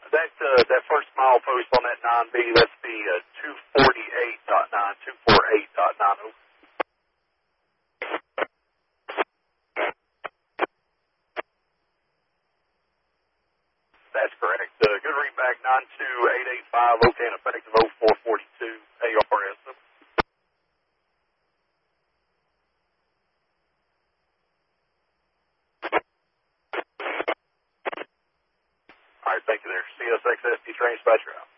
That first milepost on that 9B, that's the 248.9, 248.90. That's correct. Good readback 92885, okay, and effective 0442 ARS. All right, thank you there. CSXSD train dispatcher out.